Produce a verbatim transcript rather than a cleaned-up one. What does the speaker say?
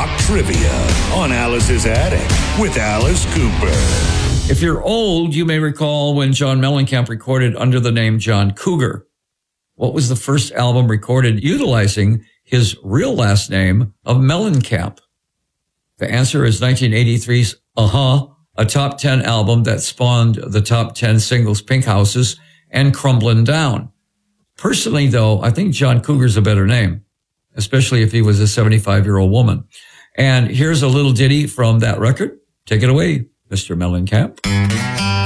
Rock Trivia on Alice's Attic with Alice Cooper. If you're old, you may recall when John Mellencamp recorded under the name John Cougar. What was the first album recorded utilizing his real last name of Mellencamp? The answer is nineteen eighty-three's Uh-huh, a top ten album that spawned the top ten singles Pink Houses and Crumbling Down. Personally, though, I think John Cougar's a better name, especially if he was a seventy-five-year-old woman. And here's a little ditty from that record. Take it away, Mister Mellencamp.